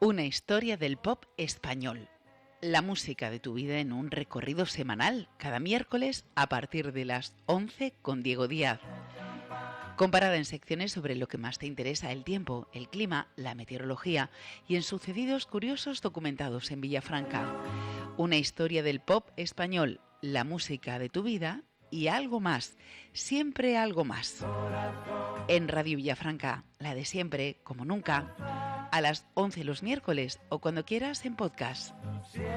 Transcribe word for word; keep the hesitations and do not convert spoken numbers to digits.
Una historia del pop español. La música de tu vida en un recorrido semanal, cada miércoles a partir de las once con Diego Díaz. Comparada en secciones sobre lo que más te interesa: el tiempo, el clima, la meteorología y en sucedidos curiosos documentados en Villafranca. Una historia del pop español, la música de tu vida y algo más, siempre algo más. En Radio Villafranca, la de siempre, como nunca, a las once los miércoles o cuando quieras en podcast.